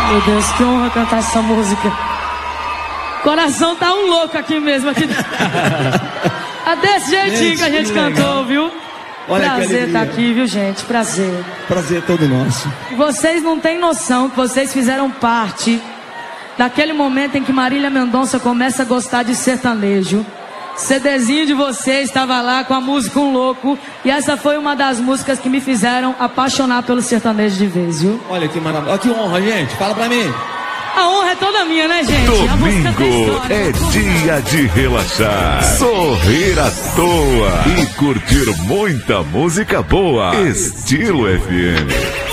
Meu Deus, que honra cantar essa música. Coração tá um louco aqui mesmo. Aqui. É desse jeitinho que a gente cantou, viu? Olha, prazer estar aqui, viu, gente? Prazer. Prazer é todo nosso. Vocês não têm noção que vocês fizeram parte daquele momento em que Marília Mendonça começa a gostar de sertanejo. CDzinho de vocês estava lá com a música Um Louco. E essa foi uma das músicas que me fizeram apaixonar pelo sertanejo de vez, viu? Olha que maravilha. Olha que honra, gente. Fala pra mim. A honra é toda minha, né, gente? Domingo é dia de relaxar, sorrir à toa e curtir muita música boa. Estilo FM.